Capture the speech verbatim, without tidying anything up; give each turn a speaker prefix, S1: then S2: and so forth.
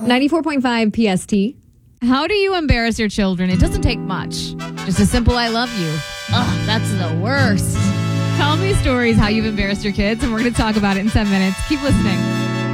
S1: ninety-four point five P S T.
S2: How do you embarrass your children? It doesn't take much. Just a simple I love you. Ugh, that's the worst. Tell me stories how you've embarrassed your kids, and we're going to talk about it in ten minutes. Keep listening.